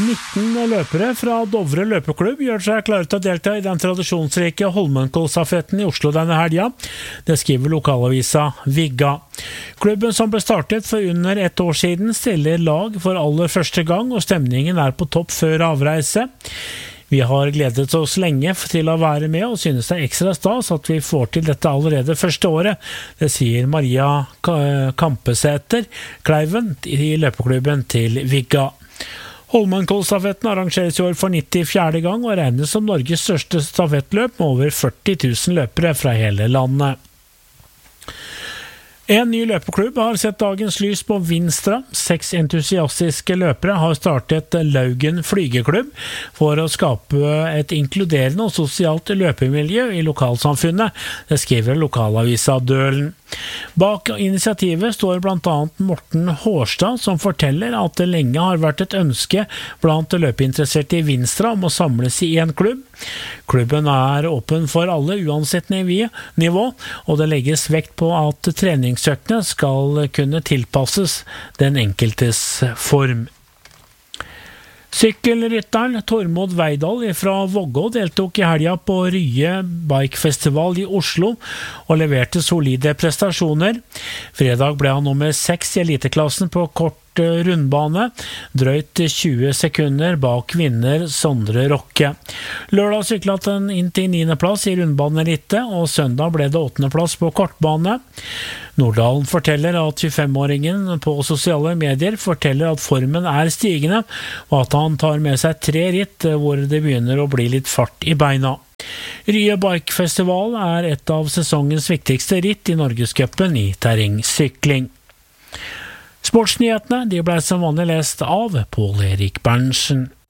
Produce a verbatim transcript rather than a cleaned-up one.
nitten løpere fra Dovre løpeklubb gjør seg klare til å delta i den tradisjonsrike Holmenkollstafetten i Oslo denne helga. Det skriver lokalavisa Vigga. Klubben som ble startet for under ett år siden stiller lag for aller første gang, og stemningen er på topp før avreise. Vi har gledet oss lenge til å være med og synes det er ekstra stas at vi får til dette allerede første året. Det sier Maria Kampesæter Kleiven i løpeklubben til Vigga. Holmenkollstafetten arrangeres i år for nittifjerde gang og regnes som Norges største stafettløp med over førti tusen løpere fra hele landet. En ny løpeklubb har sett dagens lys på Vinstra. Seks entusiastiske løpere har startet Laugen flygeklubb for å skape et inkluderende og sosialt løpemiljø i lokalsamfunnet, det skriver lokalavisa Dølen. Bak initiativet står blant annet Morten Hårstad, som forteller at det lenge har vært et ønske blant løpeinteresserte i Vinstra om å samles i en klubb. Klubben er åpen for alle uansett nivå, og det legges vekt på at treningsøktene skal kunne tilpasses den enkeltes form. Sykkelrytteren Tormod Veidal fra Vågå deltok i helga på Rye Bikefestival i Oslo og leverte solide prestasjoner. Fredag ble han nummer seks i eliteklassen på kort rundbane, drøyt tjue sekunder bak vinner Sondre Rokke. Lørdag syklet han inn til niende plass i rundbanerittet, og søndag ble det åttende plass på kortbane. Norddalen forteller at tjuefem-åringen på sosiale medier forteller at formen er stigende, og at han tar med seg tre ritt hvor det begynner å bli litt fart i beina. Rye Bikefestival er et av sesongens viktigste ritt i Norgescupen i terrengsykling. Sportsnyhetene de ble som vanlig lest av Pål Erik Berntsen.